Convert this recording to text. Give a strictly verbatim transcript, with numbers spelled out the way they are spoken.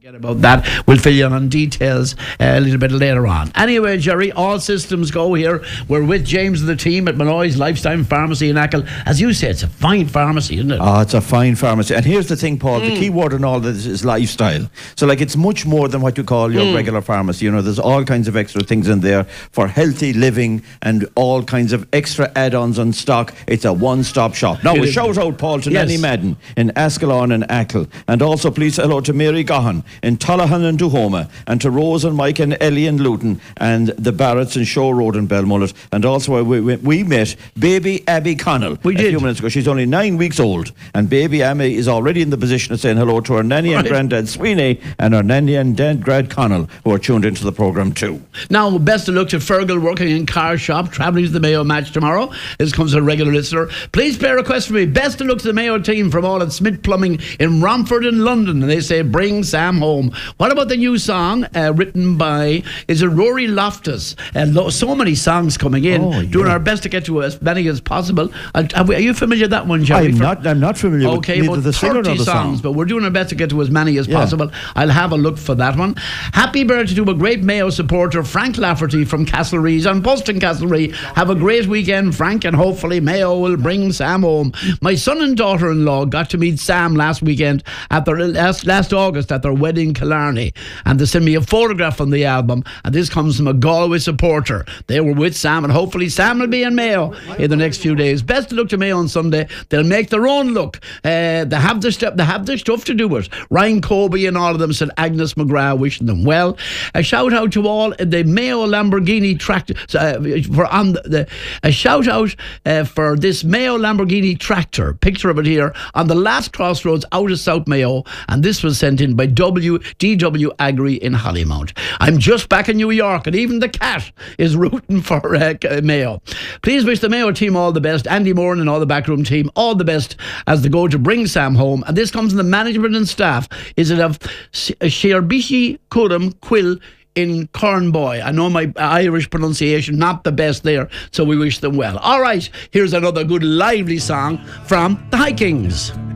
Forget about that. We'll fill you in on details uh, a little bit later on. Anyway, Jerry, all systems go here. We're with James and the team at Malloy's Lifetime Pharmacy in Achill. As you say, it's a fine pharmacy, isn't it? Oh, it's a fine pharmacy. And here's the thing, Paul, mm. the key word in all this is lifestyle. So, like, it's much more than what you call your mm. regular pharmacy. You know, there's all kinds of extra things in there for healthy living and all kinds of extra add-ons on stock. It's a one-stop shop. Now, a shout out, Paul, to yes. Nanny Madden in Ascalon and Achill. And also, please hello to Mary Gahan in Tullahan and Duhoma, and to Rose and Mike and Ellie and Luton, and the Barretts in Show Road in Belmullet. And also we, we, we met baby Abby Connell we a did. few minutes ago. She's only nine weeks old, and baby Abby is already in the position of saying hello to her nanny right. and granddad Sweeney, and her nanny and dad Grad Connell, who are tuned into the programme too. Now, best of luck to Fergal, working in car shop, travelling to the Mayo match tomorrow. This comes a regular listener. Please play a request for me. Best of luck to the Mayo team from all at Smith Plumbing in Romford in London. And they say, bring Sam home. What about the new song uh, written by, is it Rory Loftus? Uh, lo- so many songs coming in. Oh, doing yeah. our best to get to as many as possible. Uh, are you familiar with that one, Jerry? I'm not, I'm not familiar okay, with neither the singer nor the songs, song. But we're doing our best to get to as many as yeah. possible. I'll have a look for that one. Happy birthday to a great Mayo supporter, Frank Lafferty from Castlereagh on Boston Castlereagh. Have a great weekend, Frank, and hopefully Mayo will bring Sam home. My son and daughter-in-law got to meet Sam last weekend at their last, last August at their wedding in Killarney, and they sent me a photograph from the album, and this comes from a Galway supporter. They were with Sam, and hopefully Sam will be in Mayo in the next few days. Best of luck to Mayo on Sunday. They'll make their own look. Uh, they have the step. They have the stuff to do it. Ryan Colby and all of them said Agnes McGrath wishing them well. A shout out to all the Mayo Lamborghini tractor uh, for on the, the a shout out uh, for this Mayo Lamborghini tractor. Picture of it here on the last crossroads out of South Mayo, and this was sent in by W D W Agri in Hollymount. I'm just back in New York, and even the cat is rooting for uh, Mayo. Please wish the Mayo team all the best. Andy Moore and all the backroom team all the best as they go to bring Sam home. And this comes from the management and staff. Is it of Shearbishi Kuram Quill in Cornboy? I know my Irish pronunciation not the best there, so we wish them well. All right, here's another good lively song from the High Kings.